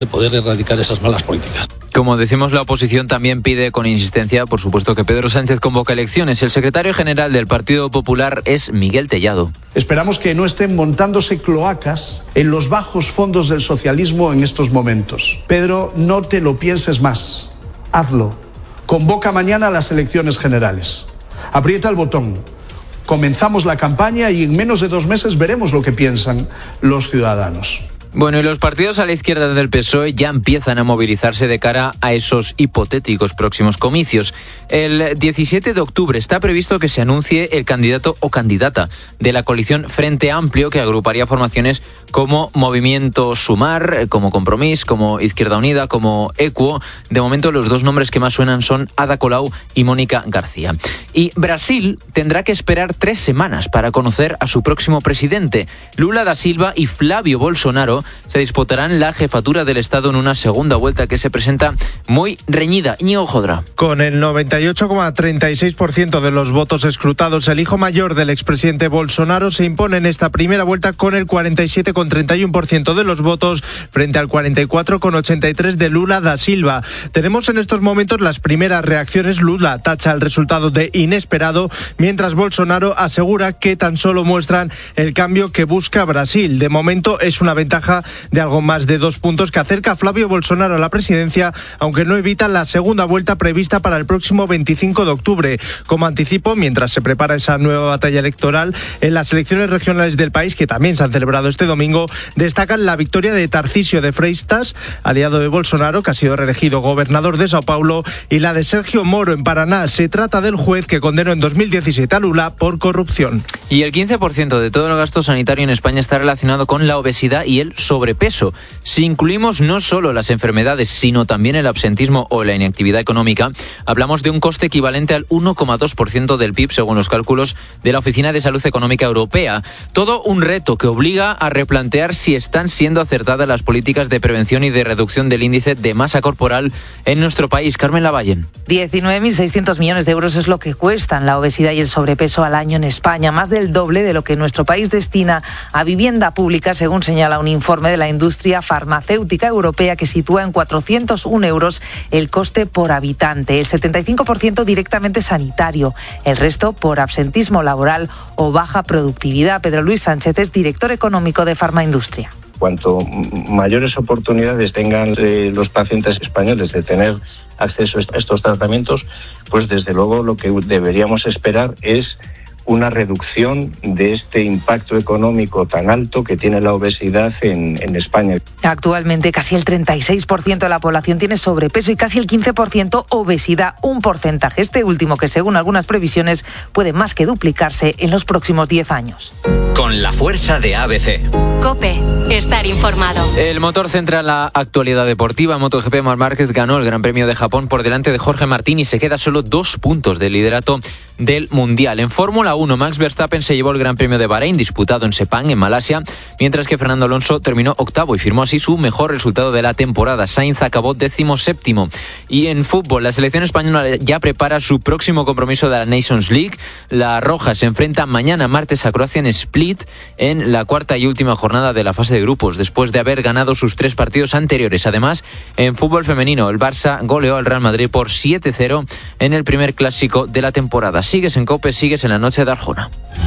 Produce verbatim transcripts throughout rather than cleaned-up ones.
de poder erradicar esas malas políticas. Como decimos, la oposición también pide con insistencia, por supuesto, que Pedro Sánchez convoque elecciones. El secretario general del Partido Popular es Miguel Tellado. Esperamos que no estén montándose cloacas en los bajos fondos del socialismo en estos momentos. Pedro, no te lo pienses más. Hazlo. Convoca mañana las elecciones generales. Aprieta el botón. Comenzamos la campaña y en menos de dos meses veremos lo que piensan los ciudadanos. Bueno, y los partidos a la izquierda del P S O E ya empiezan a movilizarse de cara a esos hipotéticos próximos comicios. El diecisiete de octubre está previsto que se anuncie el candidato o candidata de la coalición Frente Amplio, que agruparía formaciones como Movimiento Sumar, como Compromís, como Izquierda Unida, como Equo. De momento, los dos nombres que más suenan son Ada Colau y Mónica García. Y Brasil tendrá que esperar tres semanas para conocer a su próximo presidente. Lula da Silva y Flavio Bolsonaro se disputarán la jefatura del Estado en una segunda vuelta que se presenta muy reñida. Íñigo Jodra. Con el noventa y ocho coma treinta y seis por ciento de los votos escrutados, el hijo mayor del expresidente Bolsonaro se impone en esta primera vuelta con el cuarenta y siete coma treinta y uno por ciento de los votos frente al cuarenta y cuatro coma ochenta y tres por ciento de Lula da Silva. Tenemos en estos momentos las primeras reacciones. Lula tacha el resultado de inesperado, mientras Bolsonaro asegura que tan solo muestran el cambio que busca Brasil. De momento es una ventaja de algo más de dos puntos que acerca a Flavio Bolsonaro a la presidencia, aunque no evita la segunda vuelta prevista para el próximo veinticinco de octubre. Como anticipo, mientras se prepara esa nueva batalla electoral, en las elecciones regionales del país, que también se han celebrado este domingo, destacan la victoria de Tarcísio de Freitas, aliado de Bolsonaro, que ha sido reelegido gobernador de Sao Paulo, y la de Sergio Moro en Paraná. Se trata del juez que condenó en dos mil diecisiete a Lula por corrupción. Y el quince por ciento de todo el gasto sanitario en España está relacionado con la obesidad y el sobrepeso. Si incluimos no solo las enfermedades, sino también el absentismo o la inactividad económica, hablamos de un coste equivalente al uno coma dos por ciento del P I B, según los cálculos de la Oficina de Salud Económica Europea. Todo un reto que obliga a replantear si están siendo acertadas las políticas de prevención y de reducción del índice de masa corporal en nuestro país. Carmen Lavallen. diecinueve mil seiscientos millones de euros es lo que cuestan la obesidad y el sobrepeso al año en España, más del doble de lo que nuestro país destina a vivienda pública, según señala un informe de la industria farmacéutica europea que sitúa en cuatrocientos uno euros el coste por habitante, el setenta y cinco por ciento directamente sanitario, el resto por absentismo laboral o baja productividad. Pedro Luis Sánchez es director económico de Farmaindustria. Cuanto mayores oportunidades tengan eh, los pacientes españoles de tener acceso a estos tratamientos, pues desde luego lo que deberíamos esperar es una reducción de este impacto económico tan alto que tiene la obesidad en, en España. Actualmente casi el treinta y seis por ciento de la población tiene sobrepeso y casi el quince por ciento obesidad, un porcentaje este último que según algunas previsiones puede más que duplicarse en los próximos diez años. Con la fuerza de A B C. COPE, estar informado. El motor centra la actualidad deportiva. MotoGP, Marc Márquez ganó el Gran Premio de Japón por delante de Jorge Martín y se queda solo dos puntos del liderato del Mundial. En Fórmula uno, Max Verstappen se llevó el Gran Premio de Bahrein, disputado en Sepang, en Malasia, mientras que Fernando Alonso terminó octavo y firmó así su mejor resultado de la temporada. Sainz acabó décimo séptimo. Y en fútbol, la selección española ya prepara su próximo compromiso de la Nations League. La Roja se enfrenta mañana martes a Croacia en Split en la cuarta y última jornada de la fase de grupos, después de haber ganado sus tres partidos anteriores. Además, en fútbol femenino, el Barça goleó al Real Madrid por siete cero en el primer clásico de la temporada. Sigues en COPE, sigues en la noche de Arjona.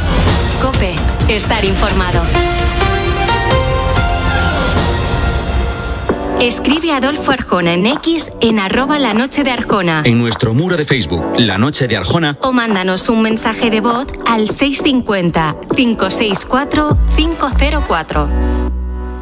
COPE, estar informado. Escribe a Adolfo Arjona en X en arroba la noche de Arjona. En nuestro muro de Facebook, La Noche de Arjona. O mándanos un mensaje de voz al seis cinco cero, cinco seis cuatro, cinco cero cuatro.